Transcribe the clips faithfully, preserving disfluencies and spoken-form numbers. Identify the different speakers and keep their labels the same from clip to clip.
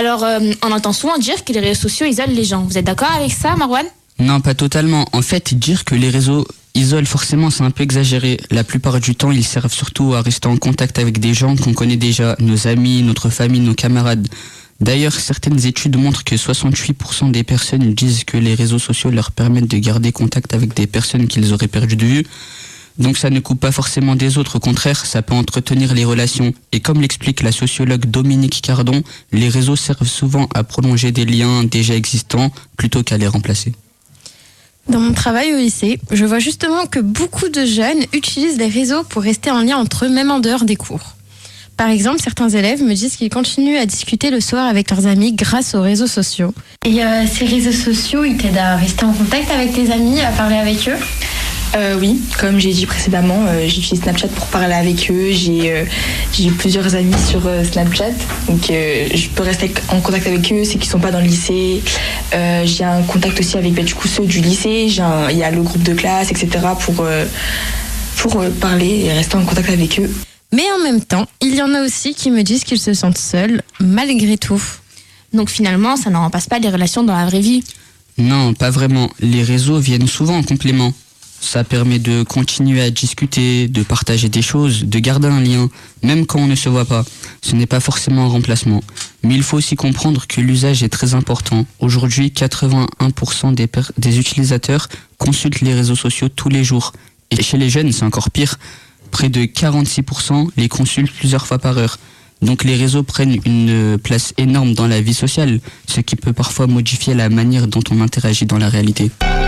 Speaker 1: Alors, euh, on entend souvent dire que les réseaux sociaux isolent les gens. Vous êtes d'accord avec ça, Marwan ?
Speaker 2: Non, pas totalement. En fait, dire que les réseaux isolent forcément, c'est un peu exagéré. La plupart du temps, ils servent surtout à rester en contact avec des gens qu'on connaît déjà, nos amis, notre famille, nos camarades. D'ailleurs, certaines études montrent que soixante-huit pour cent des personnes disent que les réseaux sociaux leur permettent de garder contact avec des personnes qu'ils auraient perdues de vue. Donc ça ne coupe pas forcément des autres, au contraire, ça peut entretenir les relations. Et comme l'explique la sociologue Dominique Cardon, les réseaux servent souvent à prolonger des liens déjà existants plutôt qu'à les remplacer.
Speaker 3: Dans mon travail au lycée, je vois justement que beaucoup de jeunes utilisent les réseaux pour rester en lien entre eux, même en dehors des cours. Par exemple, certains élèves me disent qu'ils continuent à discuter le soir avec leurs amis grâce aux réseaux sociaux.
Speaker 4: Et euh, ces réseaux sociaux, ils t'aident à rester en contact avec tes amis, à parler avec eux ?
Speaker 5: Euh, oui, comme j'ai dit précédemment, euh, j'utilise Snapchat pour parler avec eux. J'ai, euh, j'ai plusieurs amis sur euh, Snapchat, donc euh, je peux rester en contact avec eux, c'est qu'ils sont pas dans le lycée. Euh, j'ai un contact aussi avec bah, du coup ceux du lycée. J'ai un, il y a le groupe de classe, et cetera pour euh, pour euh, parler et rester en contact avec eux.
Speaker 3: Mais en même temps, il y en a aussi qui me disent qu'ils se sentent seuls, malgré tout.
Speaker 1: Donc finalement, ça ne remplace pas les relations dans la vraie vie.
Speaker 2: Non, pas vraiment. Les réseaux viennent souvent en complément. Ça permet de continuer à discuter, de partager des choses, de garder un lien, même quand on ne se voit pas. Ce n'est pas forcément un remplacement. Mais il faut aussi comprendre que l'usage est très important. Aujourd'hui, quatre-vingt-un pour cent des, per- des utilisateurs consultent les réseaux sociaux tous les jours. Et chez les jeunes, c'est encore pire. Près de quarante-six pour cent les consultent plusieurs fois par heure. Donc les réseaux prennent une place énorme dans la vie sociale, ce qui peut parfois modifier la manière dont on interagit dans la réalité.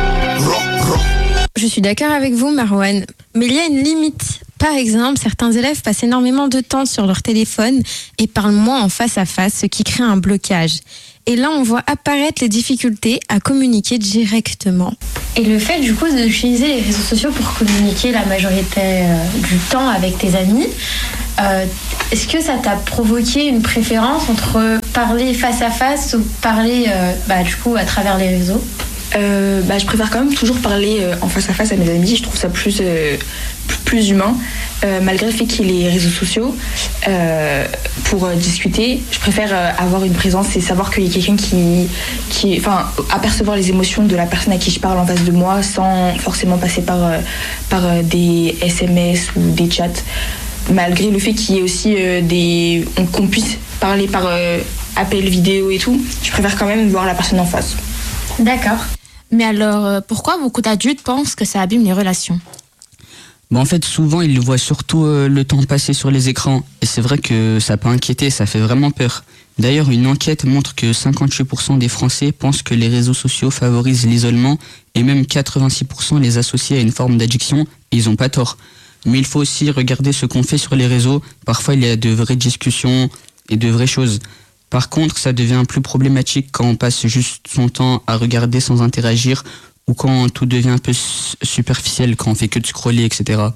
Speaker 3: Je suis d'accord avec vous, Marwan, mais il y a une limite. Par exemple, certains élèves passent énormément de temps sur leur téléphone et parlent moins en face à face, ce qui crée un blocage. Et là, on voit apparaître les difficultés à communiquer directement.
Speaker 4: Et le fait, du coup, d'utiliser les réseaux sociaux pour communiquer la majorité euh, du temps avec tes amis, euh, est-ce que ça t'a provoqué une préférence entre parler face à face ou parler, euh, bah, du coup, à travers les réseaux ?
Speaker 5: Euh, bah, je préfère quand même toujours parler euh, en face à face à mes amis. Je trouve ça plus, euh, plus, plus humain, euh, malgré le fait qu'il y ait les réseaux sociaux euh, pour euh, discuter. Je préfère euh, avoir une présence et savoir qu'il y a quelqu'un qui, qui, enfin, apercevoir les émotions de la personne à qui je parle en face de moi sans forcément passer par, euh, par euh, des S M S ou des chats. Malgré le fait qu'il y ait aussi euh, des, qu'on puisse parler par euh, appel vidéo et tout, je préfère quand même voir la personne en face.
Speaker 4: D'accord.
Speaker 1: Mais alors, euh, pourquoi beaucoup d'adultes pensent que ça abîme les relations ?
Speaker 2: Bon, en fait, souvent, ils voient surtout euh, le temps passé sur les écrans. Et c'est vrai que ça peut inquiéter, ça fait vraiment peur. D'ailleurs, une enquête montre que cinquante-huit pour cent des Français pensent que les réseaux sociaux favorisent l'isolement et même quatre-vingt-six pour cent les associent à une forme d'addiction, et ils n'ont pas tort. Mais il faut aussi regarder ce qu'on fait sur les réseaux. Parfois, il y a de vraies discussions et de vraies choses. Par contre, ça devient plus problématique quand on passe juste son temps à regarder sans interagir ou quand tout devient un peu superficiel, quand on fait que de scroller, et cetera.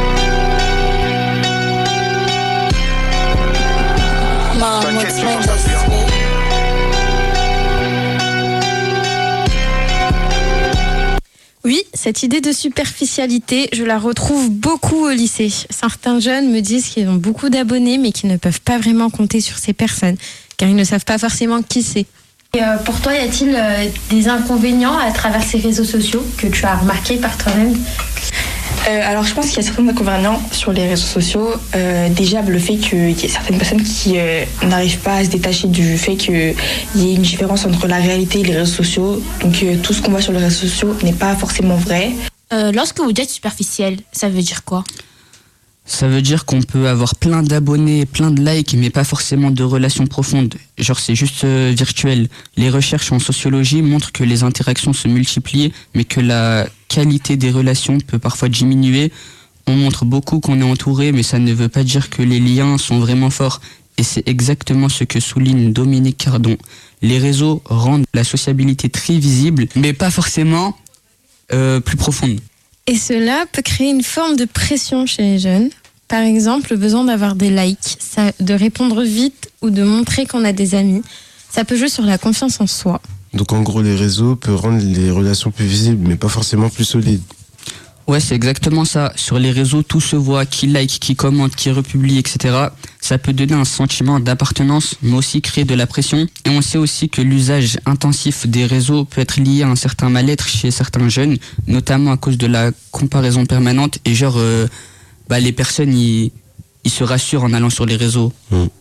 Speaker 3: Oui, cette idée de superficialité, je la retrouve beaucoup au lycée. Certains jeunes me disent qu'ils ont beaucoup d'abonnés, mais qu'ils ne peuvent pas vraiment compter sur ces personnes, car ils ne savent pas forcément qui c'est.
Speaker 4: Et euh, pour toi, y a-t-il euh, des inconvénients à travers ces réseaux sociaux que tu as remarqués par toi-même ?
Speaker 5: Euh, alors je pense qu'il y a certains inconvénients sur les réseaux sociaux. Euh, déjà le fait qu'il y ait certaines personnes qui euh, n'arrivent pas à se détacher du fait qu'il y ait une différence entre la réalité et les réseaux sociaux. Donc euh, tout ce qu'on voit sur les réseaux sociaux n'est pas forcément vrai.
Speaker 1: Euh, lorsque vous dites superficiel, ça veut dire quoi ?
Speaker 2: Ça veut dire qu'on peut avoir plein d'abonnés, plein de likes, mais pas forcément de relations profondes. Genre c'est juste euh, virtuel. Les recherches en sociologie montrent que les interactions se multiplient, mais que la qualité des relations peut parfois diminuer. On montre beaucoup qu'on est entouré, mais ça ne veut pas dire que les liens sont vraiment forts. Et c'est exactement ce que souligne Dominique Cardon. Les réseaux rendent la sociabilité très visible, mais pas forcément euh, plus profonde.
Speaker 3: Et cela peut créer une forme de pression chez les jeunes. Par exemple, le besoin d'avoir des likes, ça, de répondre vite ou de montrer qu'on a des amis. Ça peut jouer sur la confiance en soi.
Speaker 6: Donc en gros, les réseaux peuvent rendre les relations plus visibles, mais pas forcément plus solides.
Speaker 2: Ouais, c'est exactement ça. Sur les réseaux, tout se voit, qui like, qui commente, qui republie, et cetera. Ça peut donner un sentiment d'appartenance, mais aussi créer de la pression. Et on sait aussi que l'usage intensif des réseaux peut être lié à un certain mal-être chez certains jeunes, notamment à cause de la comparaison permanente. Et genre, euh, bah, les personnes, ils, ils se rassurent en allant sur les réseaux.
Speaker 6: Mmh.